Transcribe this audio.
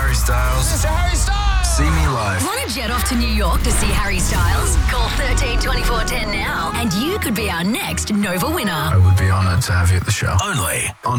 Harry Styles. Mr. Harry Styles! See me live. Want to jet off to New York to see Harry Styles? Call 13 24 10 now and you could be our next Nova winner. I would be honoured to have you at the show. Only on